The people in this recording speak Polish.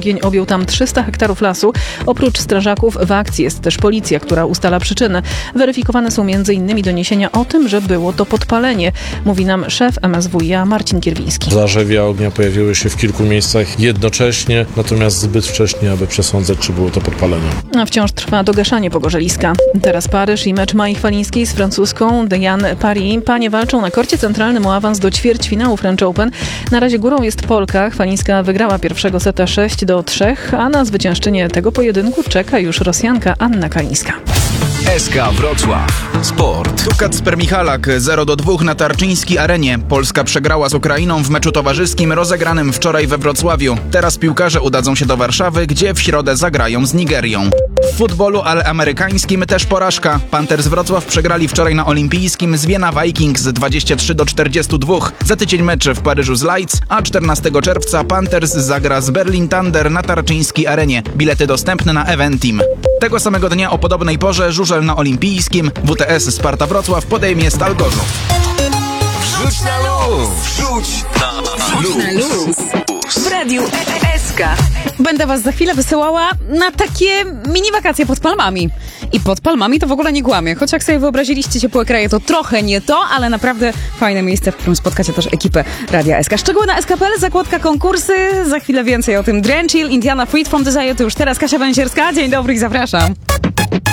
Ogień objął tam 300 hektarów lasu. Oprócz strażaków w akcji jest też policja, która ustala przyczyny. Weryfikowane są m.in. doniesienia o tym, że było to podpalenie, mówi nam szef MSWiA Marcin Kierwiński. Zarzewia ognia pojawiły się w kilku miejscach jednocześnie, natomiast zbyt wcześnie, aby przesądzać, czy było to podpalenie. A wciąż trwa dogaszanie pogorzeliska. Teraz Paryż i mecz Mai Chwalińskiej z francuską Diane Paris. Panie walczą na korcie centralnym o awans do ćwierćfinału French Open. Na razie górą jest Polka. Chwalińska wygrała pierwszego seta 6-3, a na zwyciężczynię tego pojedynku czeka już Rosjanka Anna Kalińska. SK Wrocław. Sport. Kacper Michalak 0-2 na Tarczyńskiej Arenie. Polska przegrała z Ukrainą w meczu towarzyskim rozegranym wczoraj we Wrocławiu. Teraz piłkarze udadzą się do Warszawy, gdzie w środę zagrają z Nigerią. W futbolu, ale amerykańskim też porażka. Panthers Wrocław przegrali wczoraj na olimpijskim z Vienna Vikings 23-42. Za tydzień mecz w Paryżu z Leeds, a 14 czerwca Panthers zagra z Berlin Thunder na Tarczyńskiej Arenie. Bilety dostępne na Eventim. Tego samego dnia o podobnej porze żużel na olimpijskim. WTS Sparta Wrocław podejmie Stal Gorzów. Wrzuć na luz! Wrzuć na luz! W Radiu SK. Będę was za chwilę wysyłała na takie mini wakacje pod palmami. I pod palmami to w ogóle nie kłamie. Choć jak sobie wyobraziliście ciepłe kraje, to trochę nie to, ale naprawdę fajne miejsce, w którym spotkacie też ekipę Radia SK. Szczegóły na SK.pl, zakładka konkursy. Za chwilę więcej o tym. Drenchill, Indiana Freed from Desire to już teraz Kasia Węsierska. Dzień dobry i zapraszam.